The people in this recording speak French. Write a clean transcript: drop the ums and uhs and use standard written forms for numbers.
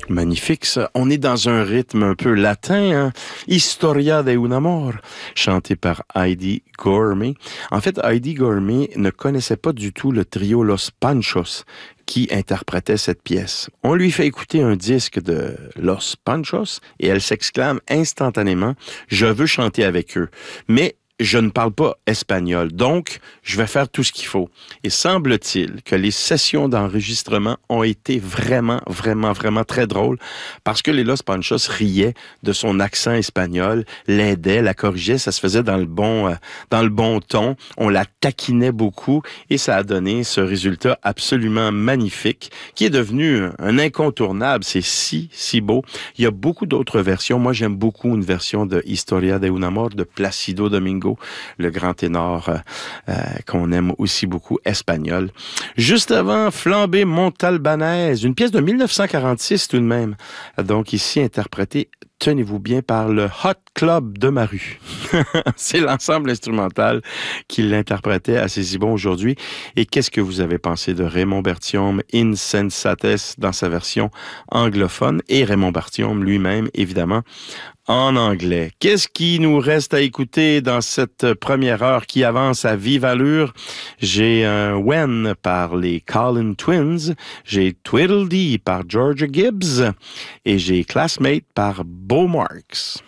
Magnifique, ça. On est dans un rythme un peu latin, hein? Historia de un amor, chanté par Heidi Gourmet. En fait, Heidi Gourmet ne connaissait pas du tout le trio Los Panchos qui interprétait cette pièce. On lui fait écouter un disque de Los Panchos et elle s'exclame instantanément « Je veux chanter avec eux ». Mais je ne parle pas espagnol, donc je vais faire tout ce qu'il faut. Et semble-t-il que les sessions d'enregistrement ont été vraiment très drôles parce que les Los Panchos riaient de son accent espagnol, l'aidaient, la corrigeaient, ça se faisait dans le bon ton, on la taquinait beaucoup et ça a donné ce résultat absolument magnifique qui est devenu un incontournable. C'est si beau. Il y a beaucoup d'autres versions. Moi, j'aime beaucoup une version de Historia de un amor de Plácido Domingo, le grand ténor qu'on aime aussi beaucoup, espagnol. Juste avant, Flambée Montalbanaise, une pièce de 1946 tout de même. Donc ici interprétée, tenez-vous bien, par le Hot Club de ma rue. C'est l'ensemble instrumental qui l'interprétait à Cézibon aujourd'hui. Et qu'est-ce que vous avez pensé de Raymond Berthiaume, Insensates, dans sa version anglophone, et Raymond Berthiaume lui-même, évidemment, en anglais. Qu'est-ce qui nous reste à écouter dans cette première heure qui avance à vive allure? J'ai un When par les Collin Twins, j'ai Tweedledee par Georgia Gibbs et j'ai Classmate par Beau Marks.